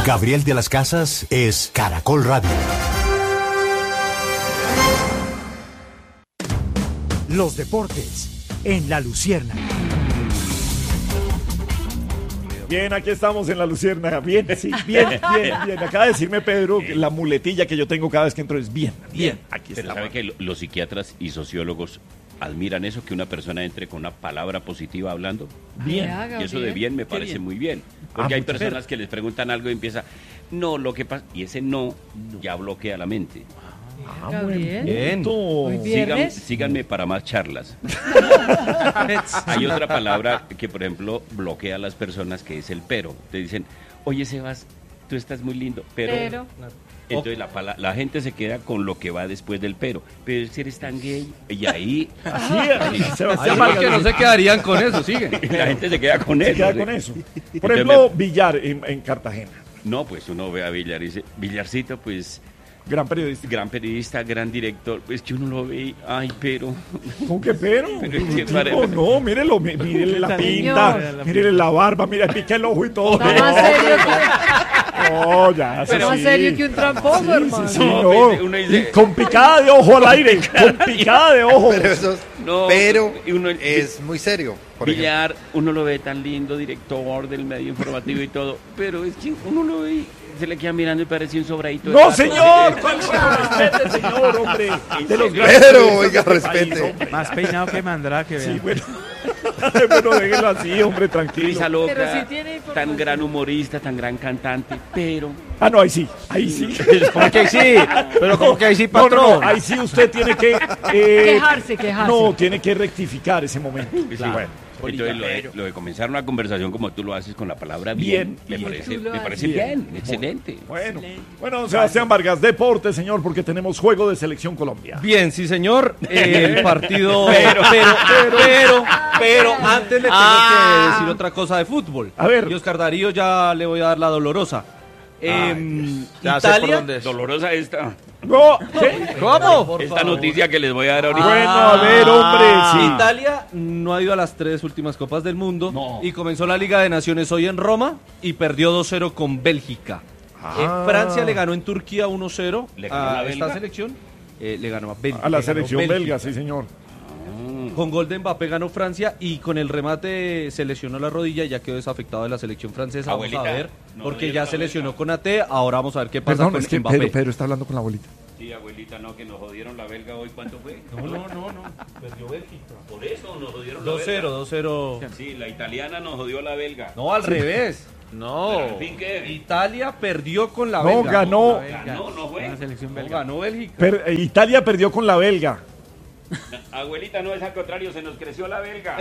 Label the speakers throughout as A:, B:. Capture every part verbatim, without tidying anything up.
A: Gabriel de las Casas es Caracol Radio.
B: Los deportes en La Luciérnaga.
C: Bien, aquí estamos en La Luciérnaga. Bien, sí, bien, bien, bien. Acaba de decirme Pedro que la muletilla que yo tengo cada vez que entro es bien, bien. Aquí
D: Pero
C: está.
D: sabe que lo- los psiquiatras y sociólogos admiran eso, que una persona entre con una palabra positiva hablando.
C: Bien.
D: Y eso de bien me
C: Qué
D: parece
C: bien.
D: muy bien. Porque
C: Ah,
D: hay
C: muchas
D: personas
C: gracias.
D: que les preguntan algo y empieza, no, lo que pasa, y ese no, ya bloquea la mente.
C: Ah,
E: Gabriel.
C: bien.
E: Hoy
D: Sigan-
E: viernes.
D: síganme para más charlas. Hay otra palabra que, por ejemplo, bloquea a las personas, que es el pero. Te dicen, oye, Sebas, tú estás muy lindo, pero...
E: Pero.
D: Entonces la, pala- la gente se queda con lo que va después del pero. Pero si eres tan gay, y ahí...
C: Así es, Sebastián
F: Hay
C: Vargas
F: que no
C: dice-
F: se quedarían con eso, sigue.
D: La gente se queda con
C: Se
D: eso.
C: queda
D: ¿sí?
C: con eso. Por
D: Entonces
C: ejemplo,
D: me-
C: Villar en, en Cartagena.
D: No, pues uno ve a Villar y dice, Villarcito, pues...
C: Gran periodista.
D: Gran periodista, gran director. Pues que uno lo ve y, ay, pero...
C: ¿Cómo que pero?
D: Pero es que
C: Tipo,
D: pare-
C: no, mírelo, mí- mírele la
E: Señor.
C: pinta, mírele la barba, mira, pica el ojo y todo.
E: Está más serio
C: No, ya,
E: que,
C: eso
E: más
C: sí.
E: serio que un tramposo,
C: Sí,
E: hermano.
C: sí,
D: No,
C: no.
D: uno dice-
C: Y con picada de ojo al aire, con picada de ojo.
G: Pero eso es-
D: No,
G: pero
D: y uno-
G: es muy serio. Por ejemplo.
D: Villar, uno lo ve tan lindo, director del medio informativo y todo, pero es que uno lo ve y se le queda mirando y parece un sobradito. de
C: No,
D: pato.
C: señor, respete, señor, hombre. De los grandes
G: Pero,
C: periodistas
G: oiga,
C: de este país,
G: respete.
C: hombre.
H: Más peinado que Mandrake,
C: Sí,
H: vea.
C: bueno. Bueno, déjelo así, hombre, tranquilo.
D: Risa loca,
E: Pero sí tiene información.
D: tan gran humorista, tan gran cantante, pero...
C: Ah, no, ahí sí, ahí sí.
H: ¿Cómo que ahí sí? Pero como que ahí sí,
C: No, no,
H: patrón.
C: no, ahí sí usted tiene que... eh,
E: Quejarse, quejarse.
C: No, tiene que rectificar ese momento.
D: Sí.
C: Bueno,
D: Entonces, lo de, lo de comenzar una conversación como tú lo haces con la palabra bien,
C: Bien,
D: me
C: bien.
D: parece,
E: Tú lo
D: me parece
E: haces.
D: bien, excelente.
C: bueno. Bueno, don Sebastián Vargas, deporte, señor, porque tenemos juego de Selección Colombia.
F: Bien, sí, señor. El partido. Pero, pero, pero, pero, antes le tengo que decir otra cosa de fútbol.
C: A ver.
F: Y Oscar Darío ya le voy a dar la dolorosa. Em,
H: Ya sé por
F: Italia.
H: dónde es.
D: Dolorosa esta,
C: No, ¿qué?
F: ¿Cómo?
D: esta noticia que les voy a dar ahorita.
C: Bueno, a ver, hombre, sí.
F: Italia no ha ido a las tres últimas Copas del Mundo
D: No.
F: y comenzó la Liga de Naciones hoy en Roma y perdió dos cero con Bélgica.
C: Ah.
F: En Francia le ganó en Turquía uno cero
D: ¿Le ganó
F: a
D: la
F: esta
D: belga?
F: selección. Eh, le ganó a Bélgica.
C: A la
F: le ganó
C: selección
F: Bélgica.
C: belga, sí, señor.
F: Con gol de Mbappé ganó Francia y con el remate se lesionó la rodilla y ya quedó desafectado de la selección francesa. Vamos
D: Abuelita,
F: a ver,
D: no
F: porque
D: diga
F: ya
D: la
F: se lesionó
D: belga.
F: con A T. Ahora vamos a ver qué pasa
C: Perdón,
F: con
C: es que
F: Mbappé.
C: Pedro, Pedro está hablando con la abuelita.
D: Sí, abuelita, no, que nos jodieron la belga hoy, ¿cuánto fue?
F: No, no, no, no. Perdió Bélgica.
D: Por eso nos jodieron la
F: dos cero,
D: belga.
F: dos cero.
D: Sí, la italiana nos jodió la belga.
F: No, al revés.
D: Pero,
H: No.
D: en fin, ¿qué?
F: Italia perdió con la
C: No,
F: belga.
C: ganó.
D: Ganó, no fue.
H: Una selección
F: No,
H: belga.
F: ganó Bélgica.
C: Per- eh, Italia perdió con la belga.
D: Abuelita, no, es al contrario, se nos creció la belga.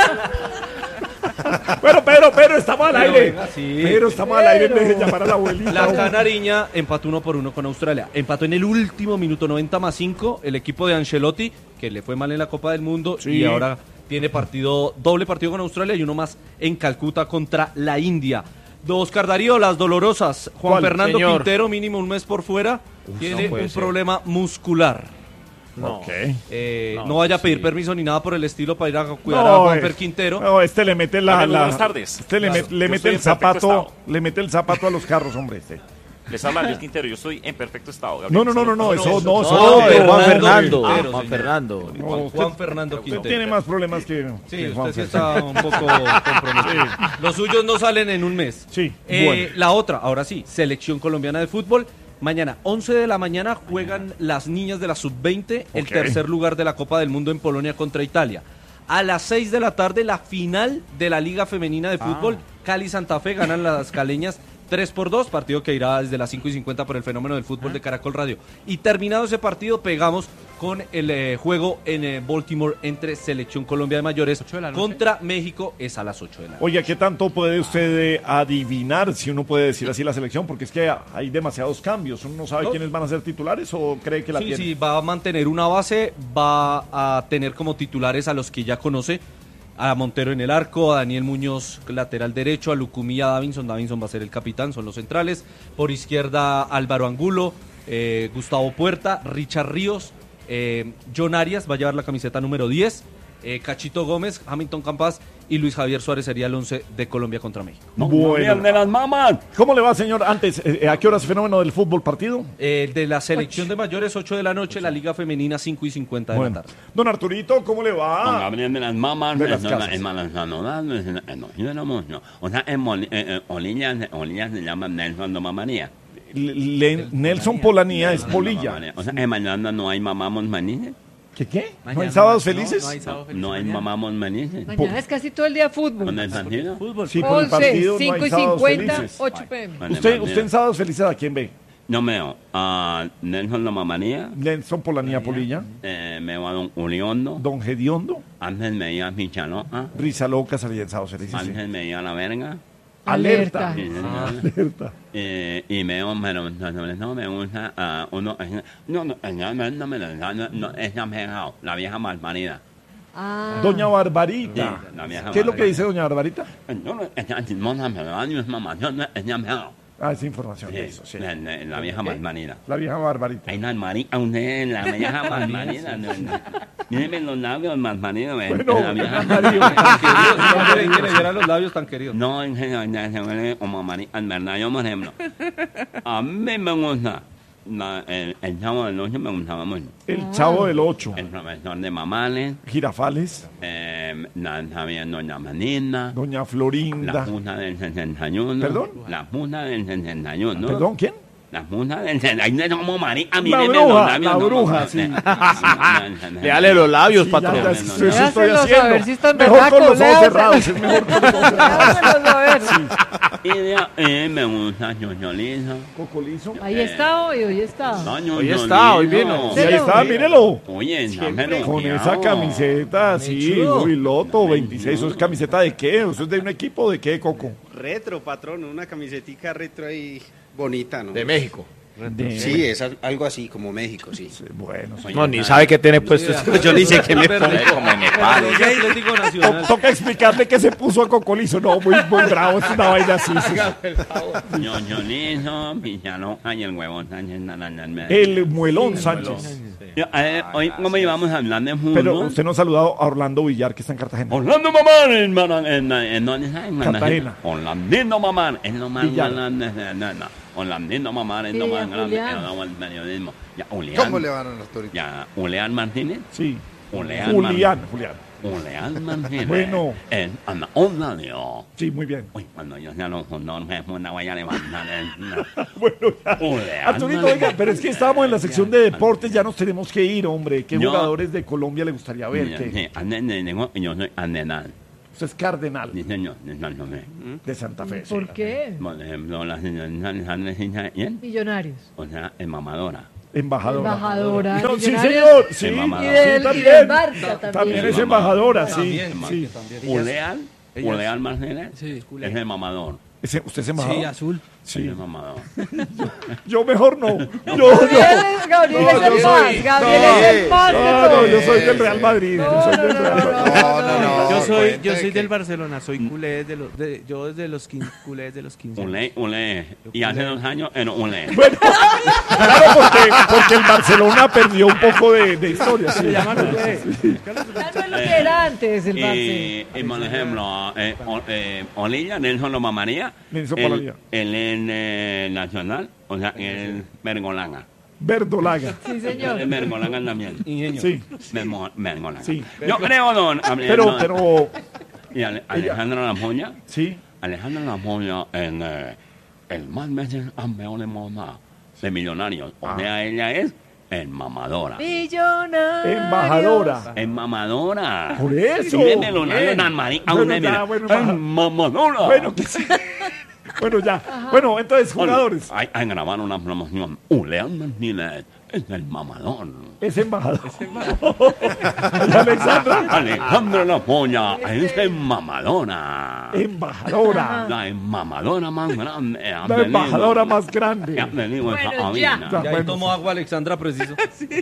C: Bueno, Pedro, Pedro, estamos al
F: Pero
C: aire.
F: venga, sí.
C: Pedro, estamos al aire, deje de llamar a la abuelita.
F: La
C: hombre.
F: Canariña empató uno por uno con Australia. Empató en el último minuto, noventa más cinco, el equipo de Ancelotti, que le fue mal en la Copa del Mundo
C: Sí.
F: y ahora tiene partido, doble partido con Australia y uno más en Calcuta contra la India. Dos Oscar Darío, las dolorosas. Juan
C: ¿Cuál,
F: Fernando
H: señor?
F: Quintero, mínimo un mes por fuera, tiene
H: no puede
F: un
H: ser.
F: problema muscular.
H: No.
C: Ok.
F: Eh, no,
H: No,
F: vaya a pedir
H: sí.
F: permiso ni nada por el estilo para ir a cuidar
C: No,
F: a Juanfer
C: eh,
F: Quintero.
C: No, este le mete la.
I: Hola,
C: la-
I: buenas tardes.
C: Este le,
I: Claro,
C: met- le
I: yo
C: mete
I: estoy
C: el
I: en perfecto
C: zapato.
I: estado.
C: Le mete el zapato a los carros, hombre. Este.
I: Les habla Luis Quintero, yo estoy en perfecto estado. Gabriel.
C: No, no, no, no, no, eso no,
H: No,
C: eso
H: de
C: no.
H: Juan
F: Fernando
H: Fernando.
F: Quintero,
H: Juan
F: señor.
H: Fernando.
C: No,
F: Juan,
C: usted-
F: Juan Fernando
C: Usted
F: Quintero.
C: tiene más problemas que.
F: Sí,
C: que
F: usted
C: Juanfer.
F: sí está un poco comprometido. Los suyos no salen en un mes.
C: Sí,
F: Eh,
C: bueno.
F: La otra, ahora sí, Selección Colombiana de Fútbol. Mañana, once de la mañana, juegan las niñas de la sub veinte, el
C: Ok.
F: tercer lugar de la Copa del Mundo en Polonia contra Italia. A las seis de la tarde, la final de la Liga Femenina de Fútbol. Cali-Santa Fe ganan las caleñas tres por dos, partido que irá desde las cinco y cincuenta por el fenómeno del fútbol de Caracol Radio. Y terminado ese partido, pegamos con el eh, juego en eh, Baltimore entre Selección Colombia de Mayores
H: ¿ocho de la noche?
F: contra México, es a las ocho de la noche.
C: Oye, ¿qué tanto puede usted eh, adivinar, si uno puede decir así, la selección? Porque es que hay demasiados cambios. Uno no sabe
F: No.
C: quiénes van a ser titulares o cree que la
F: Sí,
C: tiene.
F: sí, va a mantener una base, va a tener como titulares a los que ya conoce, a Montero en el arco, a Daniel Muñoz lateral derecho, a Lucumí y a Davinson. Davinson va a ser el capitán, son los centrales. Por izquierda Álvaro Angulo, eh, Gustavo Puerta, Richard Ríos, eh, John Arias va a llevar la camiseta número diez. eh, Cachito Gómez, Hamilton Campas y Luis Javier Suárez sería el once de Colombia contra México.
C: Bueno,
D: de las mamás.
C: ¿Cómo le va, señor? Antes, eh, ¿a qué hora es fenómeno del fútbol partido?
F: El de la selección de mayores, ocho de la noche, la Liga Femenina, cinco y cincuenta de
C: Bueno.
F: la tarde.
C: Don Arturito, ¿cómo le va?
D: Con Gabriel de las mamás,
C: De las
D: no, no,
C: casas.
D: es malas, no, no, no, no, no, no, no, no. O sea, en Mol- eh, eh, Olilla, Olilla se llama Nelson de Mamanía.
C: Le- Nelson Polanía es Polilla.
D: O sea, en mañana no hay mamamos manines.
C: ¿Qué qué? ¿No hay
H: Mañana
C: sábados
H: no,
C: felices?
H: no hay sábado feliz
D: No hay
H: mañana.
D: mamamos manines.
E: Mañana es casi todo el día fútbol.
D: ¿Con el partido?
H: Fútbol.
C: Sí, por el
E: once,
C: partido no
E: cinco
C: hay
E: y
C: sábados
E: cincuenta,
C: felices.
E: ocho pm.
D: Vale,
C: ¿Usted,
D: vale.
C: usted en sábados felices a quién ve?
D: No veo a Nelson de Mamanía,
C: Nelson Polanía Polilla,
D: eh, me veo a Don Uliondo,
C: Don Gediondo,
D: antes me iba a Michaloca,
C: Risa Loca salía en sábados felices. sí.
D: antes me iba a La Verga.
C: Alerta.
D: Sí, señor.
C: Alerta.
D: Eh, y veo, pero no, no, no me gusta a uno. eh, No, no, eh, no, no, no, me lo- no, no, no, es la vieja, la vieja malparida.
E: Ah.
C: Doña Barbarita.
D: Sí, la vieja
C: ¿Qué es lo que
D: Barbarita.
C: dice Doña Barbarita?
D: Eh, No, no, es la chismosa, pero la es mamá, no, no, es la vieja.
C: Ah, esa información.
D: Sí,
C: Eso, sí.
D: La, la- la vieja malparida.
C: La vieja Barbarita.
D: Hay una marica, usted, la vieja malparida. no, no. Míreme los labios malparidos, ve,
C: Bueno,
D: la vieja
F: Tan queridos, no quieren que le dieran los labios tan queridos.
D: No, en general, se vuelve como marica, en verdad, yo, por ejemplo, a mí me gusta, la- el, el chavo del ocho me gustaba mucho.
C: El Chavo del Ocho.
D: El profesor de Mamales,
C: Girafales.
D: eh, la, también Doña Manina,
C: Doña
D: la
C: Florinda.
D: Junta del sesenta y uno.
C: ¿Perdón?
D: La Junta del sesenta y uno.
C: ¿Perdón? ¿Quién?
D: La Junta del sesenta y uno, como marica,
C: La
D: míreme
C: bruja,
D: los labios.
C: la
D: no,
C: bruja,
D: no,
C: sí.
D: no,
H: Léale los labios,
C: Sí, ya,
H: patrón.
C: ya,
D: no,
C: eso
D: no,
C: eso
D: no.
C: estoy
E: Léaselos a
C: haciendo.
E: ver si están
C: Mejor con
E: berracos,
C: los ojos
E: léaselos.
C: cerrados. Es mejor con los ojos cerrados.
E: Léaselos a ver.
D: Y de ahí me gusta Ñoñolizo.
C: Cocolizo.
E: Ahí está hoy, hoy está.
D: No,
H: Hoy está, hoy
D: Ñoñolizo.
H: vino.
C: Sí, ahí está, mírelo.
D: Oye, dámelo.
C: Con esa camiseta, sí,
F: chulo.
C: muy loto, veintiséis. ¿Eso es camiseta de qué? ¿Eso es de un equipo de qué, Coco?
J: Retro, patrón, una camisetica retro ahí bonita, ¿no?
H: De México.
J: Sí, es al- algo así como México, sí.
C: Sí, bueno, sí.
H: No, ni sabe qué tiene puesto.
J: Yo ni sé qué me pongo.
D: Como en Nepal.
F: Atlético
C: To-
F: Nacional.
C: Toca explicarle que se puso a Cocolizo. No, muy, muy bravo, es una vaina así. sí.
D: Ñoñolizo, Pichaloca y el huevón Sánchez Naranja en medio.
C: El Muelón Sánchez.
D: Yo, eh, hoy, como íbamos a hablar de fútbol.
C: Pero usted no ha saludado a Orlando Villar, que está en Cartagena.
D: Orlando Mamán, hermano, en, en, ¿dónde está? En
C: Cartagena.
D: Orlandino Mamán, es lo más
C: Villar.
D: grande. No, no. Orlandino Mamán es
E: Sí,
D: lo más
E: a
D: grande
E: Julián.
D: que ha dado el periodismo. Ya, Julián.
G: ¿Cómo le van a los toritos?
D: Ya, Julián Martínez.
C: Sí.
D: Julián.
C: Julián,
D: Mar-
C: Julián.
D: Julián Martínez.
C: Bueno.
D: En Ana Orlando.
C: Sí, muy bien.
D: Uy, cuando yo sea los no me una voy a levantar. el-
C: Bueno, ya.
D: Julián
C: Arturito,
D: Martínez.
C: oiga, pero es que estábamos en la sección de deportes, ya nos tenemos que ir, hombre. ¿Qué
D: Yo-
C: jugadores de Colombia le gustaría ver?
D: Mira,
C: ¿Qué?
D: sí, ande- de- de- yo soy Andenal.
C: Usted es cardenal
D: Sí, señor, de Santo Fe.
C: de Santa Fe. sí.
E: ¿Por qué?
D: Por ejemplo, la señora Alejandra Cincha, ¿quién?
E: Millonarios.
D: O sea, es mamadora.
C: Embajadora.
E: Embajadora.
C: No, sí,
E: Millonarios.
C: señor. Sí,
D: Embajadora.
E: Y
C: sí,
E: del, y
C: también.
E: del Barça también.
C: También es
D: Sí,
C: embajadora, sí.
F: También,
C: sí.
D: Uleal,
H: ella
D: Uleal Martínez,
H: Sí.
D: es el mamador.
C: Ese- ¿Usted es embajador?
H: Sí, azul.
D: Es
C: Sí.
D: el mamador.
C: Yo mejor no. Yo,
E: Gabriel,
C: yo.
E: es- Gabriel
C: No,
E: es el
C: yo
E: más.
C: soy-
E: Gabriel
C: no,
E: es el más. de
C: No, no,
E: todos.
C: yo soy del Real Madrid. Yo soy
E: No,
C: del
E: no,
C: Real
E: no,
C: Madrid.
G: No, no, no.
H: Yo soy,
G: cuente
H: yo soy
G: que-
H: del Barcelona, soy culé desde los, de, yo desde los quince, culé desde los quince.
D: Ule, Ule. Y hace dos años era Ule.
C: Bueno, claro, porque, porque el Barcelona perdió un poco de, de historia. Sí.
E: Ya no es lo que era antes el Barça.
D: Y, y por ejemplo, eh, o- eh, Olilla, Nelson Loma María,
C: Nelson
D: él,
C: María.
D: él es eh, nacional, o sea, él es Bergolanga.
C: Verdolaga.
E: Sí,
D: Él
E: señor.
D: es Bergolanga también.
C: Sí,
D: Bermo- Bergolanga.
C: Sí.
D: Yo creo, don.
C: pero,
D: no,
C: pero,
D: Y Ale- Alejandra Lamoya,
C: sí.
D: Alejandra Lamoya en eh, el más veces campeón de moda de millonarios. O
C: Ah.
D: sea, ella es el mamadora.
E: Millonarios.
C: Embajadora.
D: Es mamadora.
C: Por eso.
D: Míreme los labios
C: Bien.
D: tan mari- a
C: Bueno,
D: una,
C: ya,
D: mira.
C: bueno,
D: Es
C: baja.
D: mamadora.
C: Bueno, que sí. Bueno, ya. Bueno, entonces, jugadores.
D: Hay, hay grabar una promoción. Ulean Martínez es el mamador.
C: Es embajador. Y Alexandra,
D: Alejandra La Polla es el mamadora.
C: embajadora.
D: La mamadora más grande. ha
C: La
D: venido-
C: embajadora más grande.
D: ha venido esta
E: Bueno, ya.
D: cabina.
C: Ya.
F: Y ahí
C: Bueno,
F: tomó agua Alexandra preciso.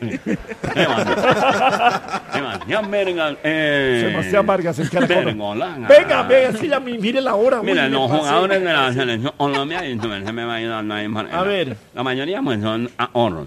D: Sebastián Vergas. Eh,
C: Sebastián Vargas, el caracol.
D: Bergolanga.
C: Venga, venga, es que ya mi- mire la hora.
D: Mira,
C: uy, me
D: los
C: pasé.
D: jugadores de la selección Colombia, y se me va a ayudar.
C: A ver.
D: La mayoría pues, son ahorros.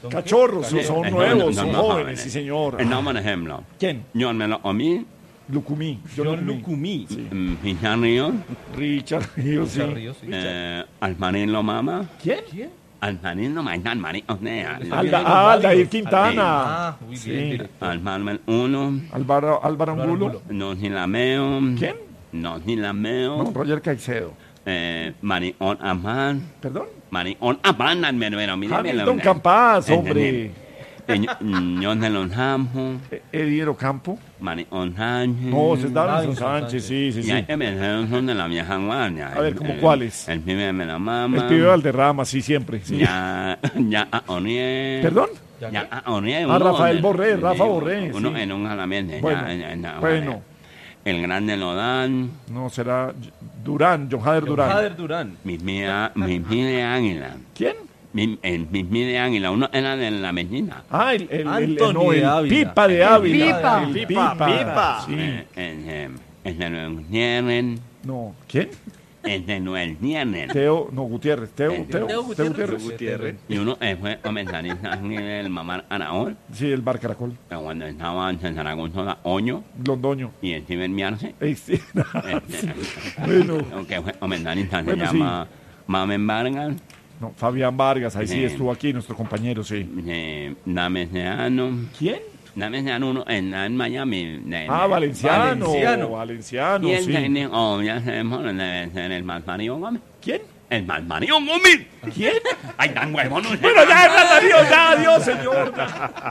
C: Cachorros, son, son
D: Eh,
C: nuevos,
D: no, no,
C: son
D: no,
C: jóvenes,
D: jóvenes.
C: sí señor.
D: Eh, no, por ejemplo.
C: ¿Quién?
D: John me lo comí.
C: Lucumí.
F: John Lucumí.
D: mm, Richard Ríos.
C: Richard Ríos, sí.
F: Richard Ríos, sí.
D: Eh, Almarín lo mama.
C: ¿Quién?
D: Almarín lo mama. Almarín, o sea,
C: Alda, ah, Aldair Quintana.
F: Ah, muy
C: Sí.
F: bien, director.
D: Almarín uno.
C: Álvaro, Álvaro Angulo.
D: No Gilameo.
C: ¿Quién?
D: No Gilameo.
C: No, Roger Caicedo.
D: Eh, Marión Amán.
C: ¿Perdón?
D: Marión Amán, pero mire.
C: Hamilton Campas, hombre.
D: Ñón de los Campos.
C: Eddie Ocampo.
D: Marión Sánchez.
C: No, ese es Davinson
F: Davinson
C: Sánchez, sí, sí,
D: Y
C: sí.
D: hay que pensar, son de la vieja guardia.
C: A ver, ¿cómo
D: El-
C: cuáles?
D: El pibe de la mama.
C: El pibe Valderrama, sí, siempre. Sí.
D: Ya, ya a Oniel.
C: ¿Perdón?
D: Ya a Oniel.
C: Ah,
D: uno
C: Rafael
D: de-
C: Borré,
D: sí,
C: Rafa Borré,
D: Uno
C: sí.
D: en un jalamiento.
C: Bueno,
D: ya, ya, ya,
C: bueno.
D: vale. El grande lo dan.
C: No, será Durán, John Hader Durán.
F: Jader Durán.
D: Mis mía, mis mía de águila.
C: ¿Quién?
D: Mi- El mis mía de águila. Uno era de la medina.
C: Ah, el, el, el,
F: Anthony
C: no, el
F: de Ávila.
C: Pipa de Ávila.
E: Pipa.
C: El
J: Pipa, Pipa.
C: Sí.
D: Eh, El de el de Noel Nieren.
C: No, ¿quién?
D: El de Noel Nieren.
C: Teo, no, Gutiérrez. Teo,
D: Eh,
C: Teo,
F: Teo
C: Teo
F: Gutiérrez.
C: Gutiérrez.
D: Y uno eh, fue comentarista en el Mamar Araón.
C: Sí, el Bar Caracol.
D: Pero cuando estaba en Zaragoza, la Oño.
C: Londoño.
D: Y el Ciber Miarse.
C: Ey, sí.
D: Este,
C: Bueno,
D: aunque fue comentarista, se
C: Bueno, sí.
D: llama Mamen Vargas.
C: no, Fabián Vargas, ahí sí
D: Sí.
C: estuvo aquí, nuestro compañero, sí.
D: Eh, Nameseano.
C: ¿Quién?
D: Nameseano uno en, en Miami. de-
C: Ah,
D: de-
C: Valenciano.
F: Valenciano.
C: Valenciano,
D: Y el
C: sí.
D: técnico, oh, ya sabemos, debe ser el Malparido Gómez.
C: ¿Quién?
D: El Malparido Gómez.
C: ¿Quién?
D: Ay, tan huevón. no sé.
C: Bueno, ya, ya, adiós, ya, adiós, señor.